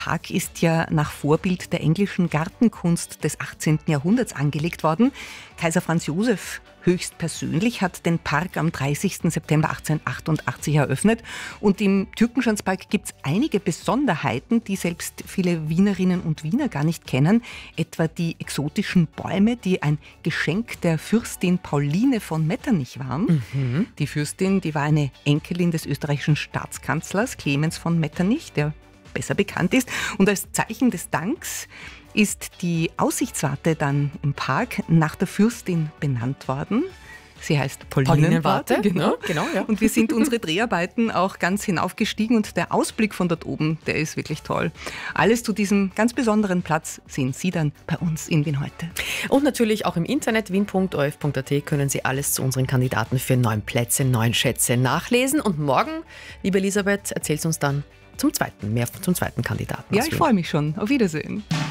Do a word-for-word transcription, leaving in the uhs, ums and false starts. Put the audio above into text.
Park ist ja nach Vorbild der englischen Gartenkunst des achtzehnten Jahrhunderts angelegt worden. Kaiser Franz Josef höchstpersönlich hat den Park am dreißigsten September achtzehnhundertachtundachtzig eröffnet. Und im Türkenschanzpark gibt es einige Besonderheiten, die selbst viele Wienerinnen und Wiener gar nicht kennen. Etwa die exotischen Bäume, die ein Geschenk der Fürstin Pauline von Metternich waren. Mhm. Die Fürstin, die war eine Enkelin des österreichischen Staatskanzlers Clemens von Metternich, der besser bekannt ist. Und als Zeichen des Danks ist die Aussichtswarte dann im Park nach der Fürstin benannt worden. Sie heißt Paulinenwarte. Paulinenwarte, genau. genau ja. Und wir sind unsere Dreharbeiten auch ganz hinaufgestiegen und der Ausblick von dort oben, der ist wirklich toll. Alles zu diesem ganz besonderen Platz sehen Sie dann bei uns in Wien heute. Und natürlich auch im Internet wien punkt o r f punkt a t können Sie alles zu unseren Kandidaten für neun Plätze, neun Schätze nachlesen. Und morgen, liebe Elisabeth, erzählst du uns dann zum zweiten, mehr zum zweiten Kandidaten. Ja, ich freue mich schon. Auf Wiedersehen.